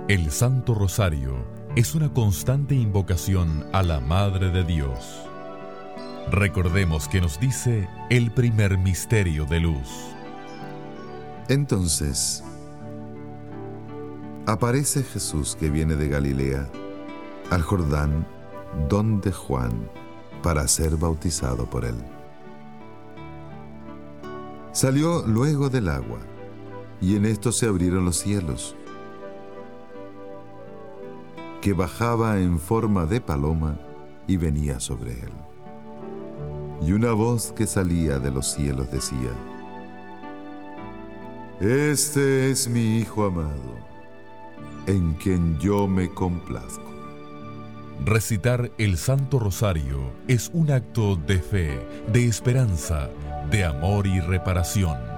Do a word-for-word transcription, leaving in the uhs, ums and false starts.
El Santo Rosario es una constante invocación a la Madre de Dios. Recordemos que nos dice el primer misterio de luz. Entonces, aparece Jesús que viene de Galilea, al Jordán, donde Juan, para ser bautizado por él. Salió luego del agua, y en esto se abrieron los cielos, que bajaba en forma de paloma y venía sobre él. Y una voz que salía de los cielos decía: Este es mi Hijo amado, en quien yo me complazco. Recitar el Santo Rosario es un acto de fe, de esperanza, de amor y reparación.